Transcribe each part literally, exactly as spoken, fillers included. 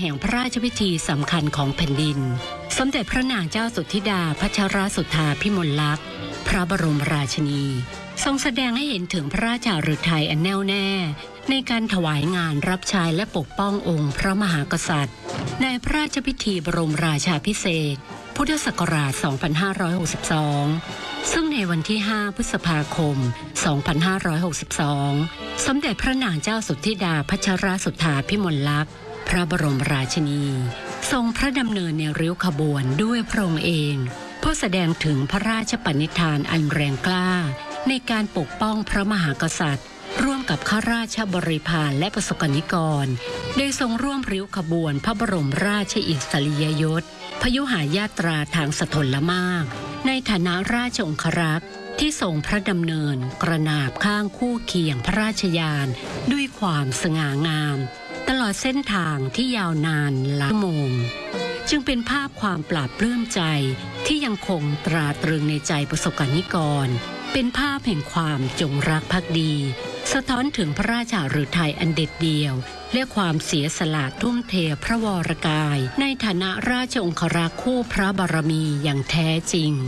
ห่งพระราชพิธีสำคัญของแผ่นดินสมเด็จพระนางเจ้าสุทธิดาพัชรสุธาพิมลลักษณ์พระบรมราชินีทรงแสดงให้เห็นถึงพระราชฤทัยอันแน่วแน่ในการถวายงานรับใช้และปกป้ององค์พระมหากษัตริย์ในพระราชพิธีบรมราชาภิเษกพุทธศักราช สองพันห้าร้อยหกสิบสอง ซึ่งในวันที่ ห้า พฤษภาคม สองพันห้าร้อยหกสิบสอง สมเด็จพระนางเจ้าสุทธิดาพัชรสุธาพิมลลักษณ์พระบรมราชินีทรงพระดำเนินในริ้วขบวนด้วยพระองค์เองเพื่อแสดงถึงพระราชปณิธานอันแรงกล้าในการปกป้องพระมหากษัตริย์ร่วมกับข้าราชบริพารและประสบนิกรได้ทรงร่วมริ้วขบวนพระบรมราชอิสริยยศพยุหญาตราทางสถลมากในฐานะราชองครักษ์ที่ทรงพระดำเนินกระนาบข้างคู่เคียงพระราชยานด้วยความสง่างามตลอดเส้นทางที่ยาวนานหลายชั่วโมงจึงเป็นภาพความปลาบปลื้มใจที่ยังคงตราตรึงในใจประสบนิกรเป็นภาพแห่งความจงรักภักดีสะท้อนถึงพระราชฤทัยอันเด็ดเดี่ยวและความเสียสละทุ่มเทพระวรกายในฐานะราชองครักษ์คู่พระบารมีอย่างแท้จริง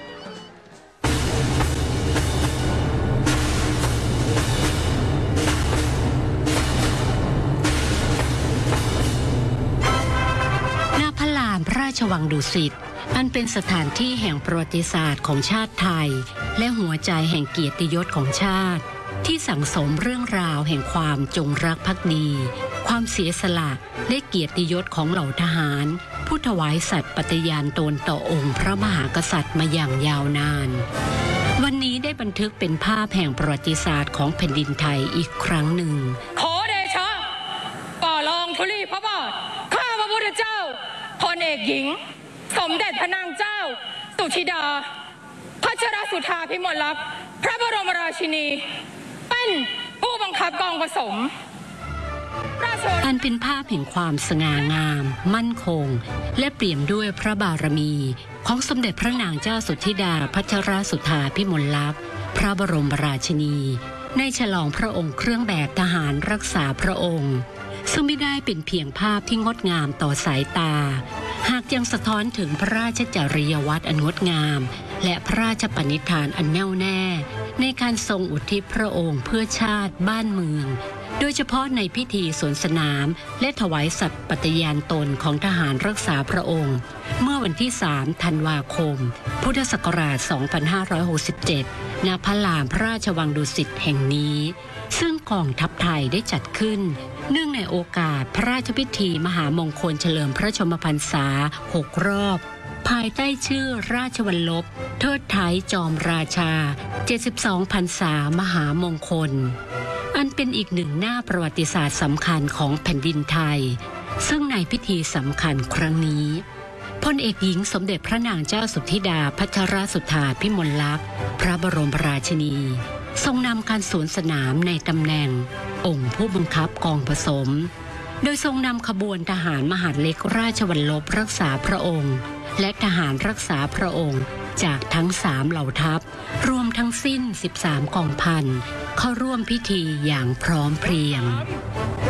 ณ พระลานพระราชวังดุสิตอันเป็นสถานที่แห่งประวัติศาสตร์ของชาติไทยและหัวใจแห่งเกียรติยศของชาติที่สั่งสมเรื่องราวแห่งความจงรักภักดีความเสียสละและเกียรติยศของเหล่าทหารผู้ถวายสัตย์ปฏิญาณตนต่อองค์พระมหากษัตริย์มาอย่างยาวนานวันนี้ได้บันทึกเป็นภาพแห่งประวัติศาสตร์ของแผ่นดินไทยอีกครั้งหนึ่งขอเดชะป่อรองธุลีพระบาทข้าพระพุทธเจ้าพลเอกหญิงสมเด็จพระนางเจ้าสุธิดาพัชรสุธาพิมลลักษณ์พระบรมราชินีเป็นผู้บังคับกองผสมอันเป็นภาพแห่งความสง่างามมั่นคงและเปี่ยมด้วยพระบารมีของสมเด็จพระนางเจ้าสุทธิดาพัชรสุธาพิมลลักษณ์พระบรมราชินีในฉลองพระองค์เครื่องแบบทหารรักษาพระองค์ซึ่งไม่ได้เป็นเพียงภาพที่งดงามต่อสายตาหากยังสะท้อนถึงพระราชจริยวัตรอันงดงามและพระราชปณิธานอันแน่วแน่ในการทรงอุทิศพระองค์เพื่อชาติบ้านเมืองโดยเฉพาะในพิธีสวนสนามและถวายสัตย์ปฏิญาณตนของทหารรักษาพระองค์เมื่อวันที่ สาม ธันวาคม พุทธศักราช สองพันห้าร้อยหกสิบเจ็ด ณ พระลานพระราชวังดุสิตแห่งนี้ซึ่งกองทัพไทยได้จัดขึ้นเนื่องในโอกาสพระราชพิธีมหามงคลเฉลิมพระชนมพรรษาหกรอบภายใต้ชื่อราชวรรลบเทิดไทยจอมราชาเจ็ดสิบสองพรรษามหามงคลอันเป็นอีกหนึ่งหน้าประวัติศาสตร์สำคัญของแผ่นดินไทยซึ่งในพิธีสำคัญครั้งนี้พลเอกหญิงสมเด็จพระนางเจ้าสุทธิดาพัชรสุธาพิมลลักษณ์พระบรมราชินีทรงนำการสวนสนามในตำแหน่งองค์ผู้บังคับกองผสมโดยทรงนำขบวนทหารมหาดเล็กราชวรรลบรักษาพระองค์และทหารรักษาพระองค์จากทั้งสามเหล่าทัพรวมทั้งสิ้นสิบสามกองพันเข้าร่วมพิธีอย่างพร้อมเพรียง